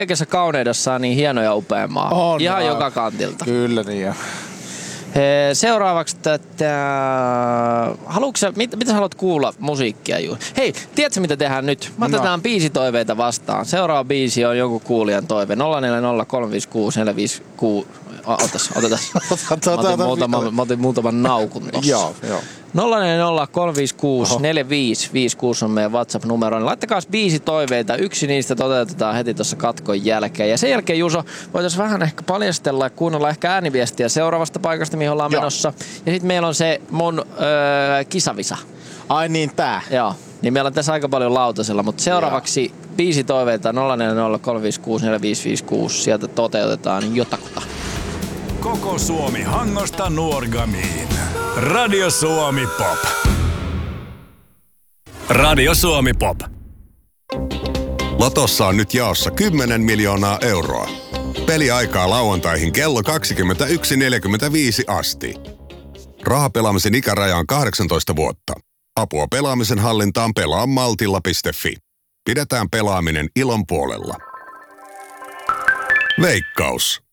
kaikessa kauneudessaan niin hieno ja upea maa. On, ihan joka kantilta. Kyllä niin on. Seuraavaksi mitä sä haluat kuulla musiikkia juuri? Hei, tiedätkö mitä tehdään nyt? Me otetaan biisitoiveita vastaan. Seuraava biisi on joku kuulijan toive. 0403564566. Otetaan. Mä otin muutaman naukun tossa. Joo. 0403564556 on meidän WhatsApp-numero. Laittakaa biisitoiveita. Yksi niistä toteutetaan heti tuossa katkon jälkeen. Ja sen jälkeen, Juuso, voitaisiin vähän ehkä paljastella ja kuunnella ehkä ääniviestiä seuraavasta paikasta, mihin ollaan menossa. Ja sitten meillä on se mun kisavisa. Ai niin, tää. Joo. Niin meillä on tässä aika paljon lautasella, mutta seuraavaksi biisitoiveita 0403564556. Sieltä toteutetaan jotakuta. Koko Suomi Hangosta Nuorgamiin. Radio Suomi Pop. Radio Suomi Pop. Lotossa on nyt jaossa 10 miljoonaa euroa. Peliaikaa lauantaihin kello 21.45 asti. Rahapelaamisen ikäraja on 18 vuotta. Apua pelaamisen hallintaan pelaa maltilla.fi. Pidetään pelaaminen ilon puolella. Veikkaus.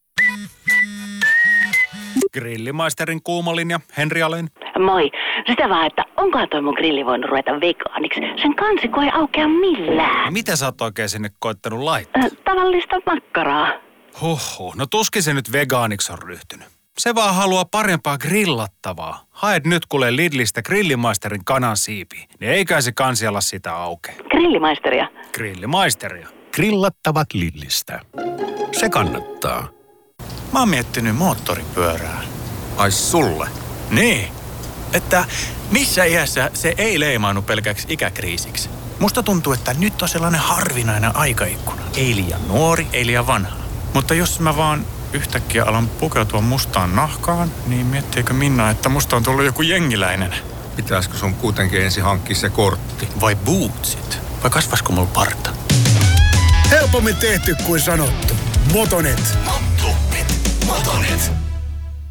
Grillimaisterin kuumolinja, Henri Alén. Moi. Sitä vaan, että onkohan toi mun grilli voinut ruveta vegaaniksi? Sen kansikko ei aukea millään. Mitä sä oot oikein sinne koittanut laittaa? Tavallista makkaraa. Huhhuh, no tuskin se nyt vegaaniksi on ryhtynyt. Se vaan haluaa parempaa grillattavaa. Haet nyt kuule Lidlistä Grillimaisterin kanansiipiä, niin eikä se kansialla sitä auke. Grillimaisteria. Grillimaisteria. Grillattavat Lidlistä. Se kannattaa. Mä oon miettinyt moottoripyörää. Ai sulle? Niin, että missä iässä se ei leimaannu pelkäksi ikäkriisiksi. Musta tuntuu, että nyt on sellainen harvinainen aikaikkuna. Ei liian nuori, ei liian vanha. Mutta jos mä vaan yhtäkkiä alan pukeutua mustaan nahkaan, niin miettiikö Minna, että musta on tullut joku jengiläinen? Pitäisikö sun kuitenkin ensin hankkia se kortti? Vai bootsit? Vai kasvasko mulla parta? Helpommin tehty kuin sanottu. Motonet. Motonet.